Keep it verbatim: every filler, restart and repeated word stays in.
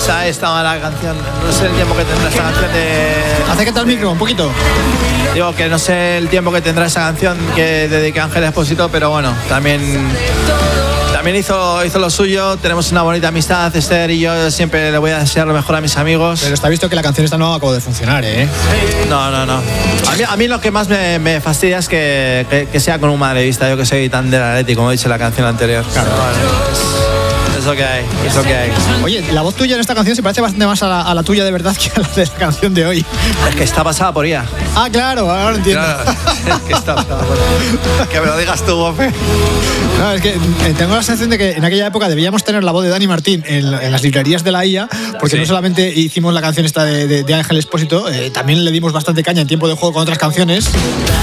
Esta estaba la canción, no sé el tiempo que tendrá esta canción de... Acércate al micro un poquito. Digo que no sé el tiempo que tendrá esa canción que dediqué a Ángel Expósito, pero bueno, también... También hizo, hizo lo suyo, tenemos una bonita amistad, Esther y yo siempre le voy a desear lo mejor a mis amigos. Pero está visto que la canción esta no acabó de funcionar, ¿eh? No, no, no. A mí, a mí lo que más me, me fastidia es que, que, que sea con un madridista, yo que soy tan del Atleti, como he dicho en la canción anterior. Claro. Es lo que hay, es lo que hay. Oye, la voz tuya en esta canción se parece bastante más a la, a la tuya de verdad que a la de la canción de hoy. Es que está pasada por I A. Ah, claro, ahora lo entiendo. Claro, es que está pasada por I A. Que me lo digas tú, Bofe. No, es que eh, tengo la sensación de que en aquella época debíamos tener la voz de Dani Martín en, en las librerías de la I A, porque sí. No solamente hicimos la canción esta de, de, de Ángel Expósito, eh, también le dimos bastante caña en tiempo de juego con otras canciones.